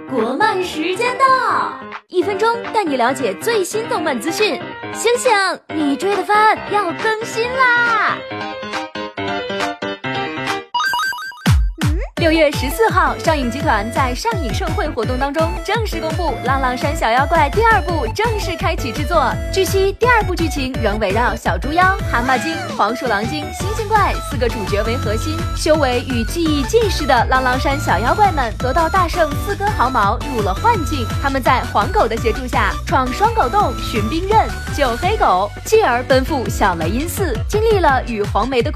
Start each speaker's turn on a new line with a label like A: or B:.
A: 国漫时间到，1分钟带你了解最新动漫资讯。醒醒，你追的番要更新啦！6月14号，上影集团在上影盛会活动当中正式公布《浪浪山小妖怪》第2部正式开启制作。据悉，第2部剧情仍围绕小猪妖、蛤蟆精、黄鼠狼精、星星怪4个主角为核心，修为与技艺尽失的浪浪山小妖怪们得到大圣4根毫毛入了幻境，他们在黄狗的协助下闯双狗洞、寻兵刃、救黑狗，继而奔赴小雷音寺，经历了与黄梅的